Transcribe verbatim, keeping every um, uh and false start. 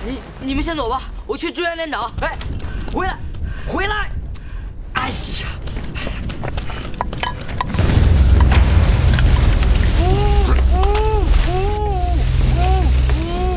你你们先走吧，我去支援连长。 哎，回来，回来！哎呀，